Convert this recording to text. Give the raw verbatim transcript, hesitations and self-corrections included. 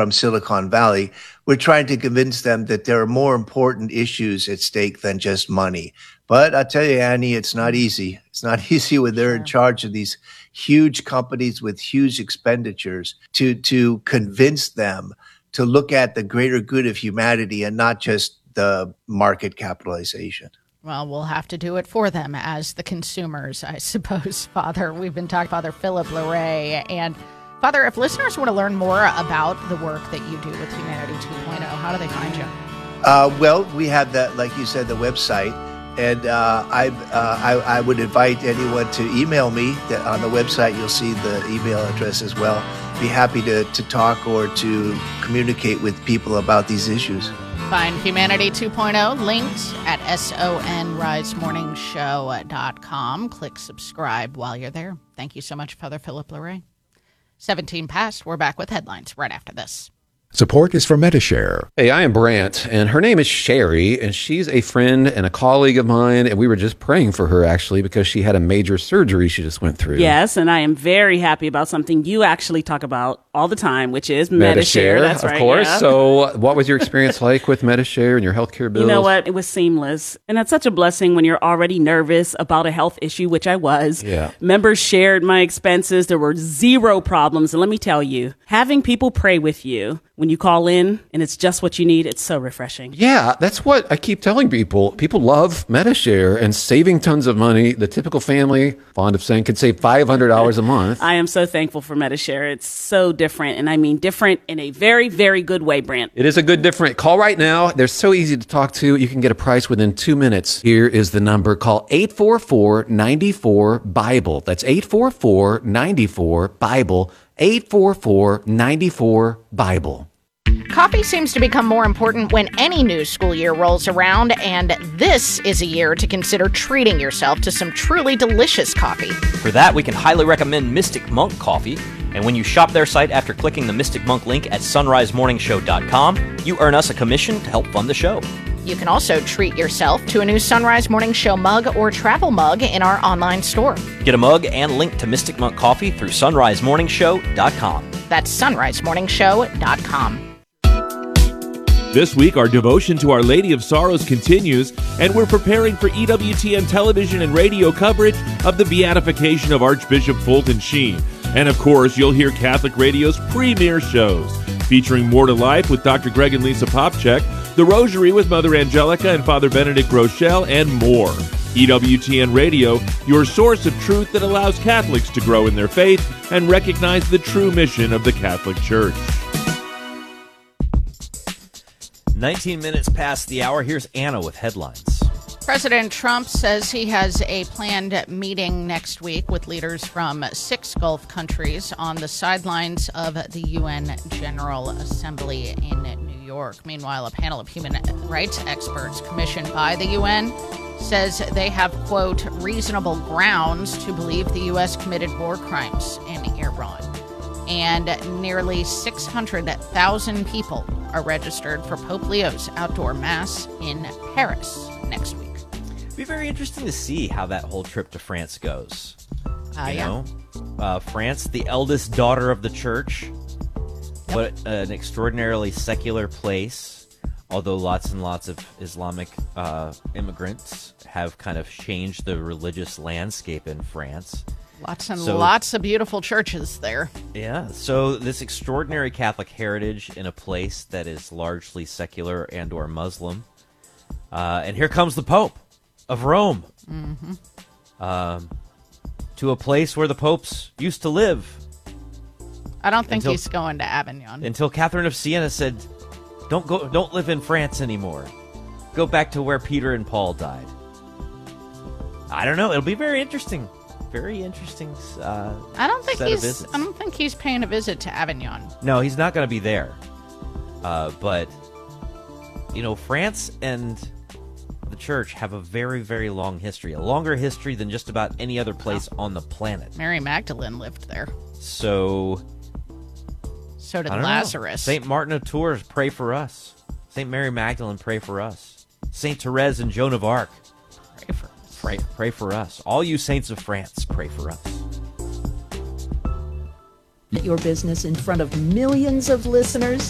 from Silicon Valley. We're trying to convince them that there are more important issues at stake than just money. But I tell you, Annie, it's not easy. It's not easy when they're in charge of these huge companies with huge expenditures to, to convince them to look at the greater good of humanity and not just the market capitalization. Well, we'll have to do it for them as the consumers, I suppose, Father. We've been talking to Father Philip Larrey. And, Father, if listeners want to learn more about the work that you do with Humanity two point oh, how do they find you? Uh, well, we have that, like you said, the website. And uh, I, uh, I I would invite anyone to email me. On the website, you'll see the email address as well. Be happy to, to talk or to communicate with people about these issues. Find Humanity two point oh linked at sonrise morning show dot com. Click subscribe while you're there. Thank you so much, Father Philip Larrey. seventeen past, we're back with headlines right after this. Support is from Medi-Share. Hey, I am Brant, and her name is Sherry, and she's a friend and a colleague of mine, and we were just praying for her, actually, because she had a major surgery she just went through. Yes, and I am very happy about something you actually talk about all the time, which is Medi-Share. That's right, of course. Yeah. So what was your experience like with Medi-Share and your healthcare bills? You know what? It was seamless, and that's such a blessing when you're already nervous about a health issue, which I was. Yeah. Members shared my expenses. There were zero problems, and let me tell you, having people pray with you when you call in and it's just what you need, it's so refreshing. Yeah, that's what I keep telling people. People love Medi-Share and saving tons of money. The typical family, fond of saying, could save five hundred dollars a month. I am so thankful for Medi-Share. It's so different, and I mean different in a very, very good way, Brant. It is a good different. Call right now. They're so easy to talk to. You can get a price within two minutes. Here is the number. Call eight four four, nine four, BIBLE. That's eight four four, nine four, BIBLE. eight four four, nine four, BIBLE. Coffee seems to become more important when any new school year rolls around, and this is a year to consider treating yourself to some truly delicious coffee. For that, we can highly recommend Mystic Monk Coffee, and when you shop their site after clicking the Mystic Monk link at sunrise morning show dot com, you earn us a commission to help fund the show. You can also treat yourself to a new Sunrise Morning Show mug or travel mug in our online store. Get a mug and link to Mystic Monk Coffee through sunrise morning show dot com. That's sunrise morning show dot com. This week, our devotion to Our Lady of Sorrows continues, and we're preparing for E W T N television and radio coverage of the beatification of Archbishop Fulton Sheen. And of course, you'll hear Catholic Radio's premier shows, featuring More to Life with Doctor Greg and Lisa Popchak, The Rosary with Mother Angelica and Father Benedict Rochelle, and more. E W T N Radio, your source of truth that allows Catholics to grow in their faith and recognize the true mission of the Catholic Church. nineteen minutes past the hour, here's Anna with headlines. President Trump says he has a planned meeting next week with leaders from six Gulf countries on the sidelines of the U N General Assembly in New York. Meanwhile, a panel of human rights experts commissioned by the U N says they have, quote, reasonable grounds to believe the U S committed war crimes in Iran. And nearly six hundred thousand people are registered for Pope Leo's outdoor mass in Paris next week. It'd be very interesting to see how that whole trip to France goes. Uh, you yeah. know, uh, France, the eldest daughter of the church, Yep. but an extraordinarily secular place, although lots and lots of Islamic uh, immigrants have kind of changed the religious landscape in France. Lots and So- lots of beautiful churches there. Yeah, so this extraordinary Catholic heritage in a place that is largely secular and or Muslim. Uh, and here comes the Pope of Rome. Mm-hmm. Um, to a place where the popes used to live. I don't think Until- he's going to Avignon. Until Catherine of Siena said, don't go, don't live in France anymore. Go back to where Peter and Paul died. I don't know. It'll be very interesting. Very interesting. Uh, I don't think set of he's. visits. I don't think he's paying a visit to Avignon. No, he's not going to be there. Uh, but you know, France and the church have a very, very long history. A longer history than just about any other place Oh. on the planet. Mary Magdalene lived there. So, So did I don't know. Lazarus. Saint Martin of Tours, pray for us. Saint Mary Magdalene, pray for us. Saint Therese and Joan of Arc, Pray for us. pray, pray for us. All you saints of France, pray for us. Your business in front of millions of listeners.